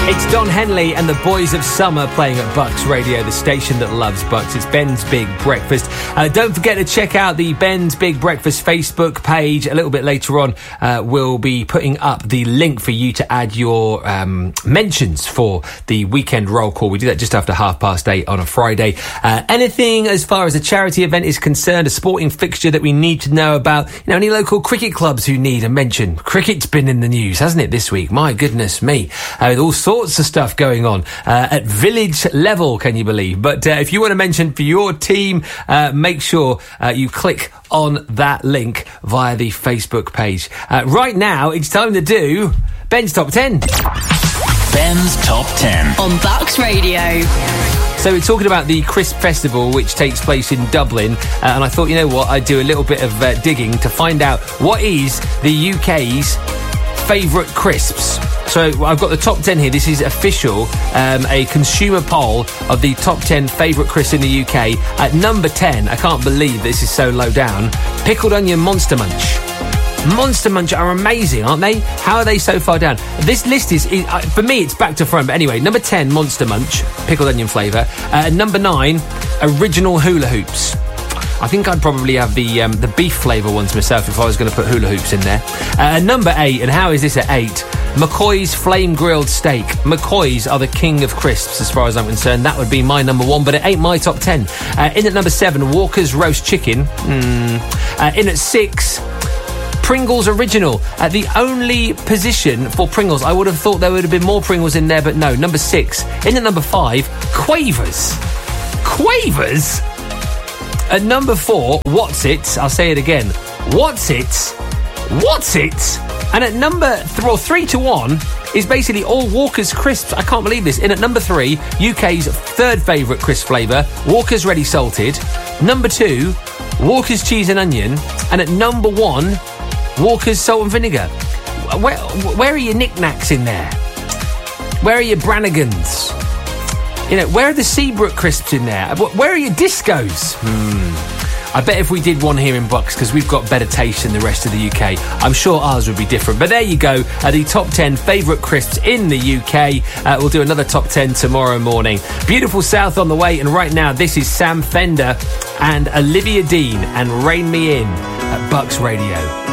It's Don Henley and the Boys of Summer playing at Bucks Radio, the station that loves Bucks. It's Ben's Big Breakfast. Don't forget to check out the Ben's Big Breakfast Facebook page. A little bit later on, we'll be putting up the link for you to add your mentions for the weekend roll call. We do that just after 8:30 on a Friday. Anything as far as a charity event is concerned, a sporting fixture that we need to know about, any local cricket clubs who need a mention. Cricket's been in the news, hasn't it, this week? My goodness me. With all sorts of stuff going on at village level, can you believe? But if you want to mention for your team, make sure you click on that link via the Facebook page. Right now, it's time to do Ben's Top 10. Ben's Top 10 on Bucks Radio. So we're talking about the Crisp Festival, which takes place in Dublin, and I thought, you know what, I'd do a little bit of digging to find out what is the UK's favourite crisps. So I've got the top 10 here. This is official, a consumer poll of the top 10 favourite crisps in the UK. At number 10, I can't believe this is so low down, Pickled Onion Monster Munch. Monster Munch are amazing, aren't they? How are they so far down? This list is for me, it's back to front. But anyway, number 10, Monster Munch, pickled onion flavour. Number 9, Original Hula Hoops. I think I'd probably have the beef flavour ones myself if I was going to put hula hoops in there. Number 8, and how is this at 8? McCoy's Flame Grilled Steak. McCoy's are the king of crisps as far as I'm concerned. That would be my number 1, but it ain't my top 10. In at number 7, Walker's Roast Chicken. In at 6... Pringles Original. The only position for Pringles, I would have thought there would have been more Pringles in there, but no. Number 6. In at number 5, Quavers. Quavers? At number 4, What's It? I'll say it again. What's It? What's It? And at number 3 to 1 is basically all Walker's crisps. I can't believe this. In at number 3, UK's third favourite crisp flavour, Walker's Ready Salted. Number 2, Walker's Cheese and Onion. And at number 1, Walker's Salt and Vinegar. Where are your knickknacks in there? Where are your Brannigans? Where are the Seabrook crisps in there? Where are your discos? I bet if we did one here in Bucks, because we've got better taste than the rest of the UK, I'm sure ours would be different. But there you go, the top 10 favourite crisps in the UK. We'll do another top 10 tomorrow morning. Beautiful South on the way, and right now this is Sam Fender and Olivia Dean and Rein Me In at Bucks Radio.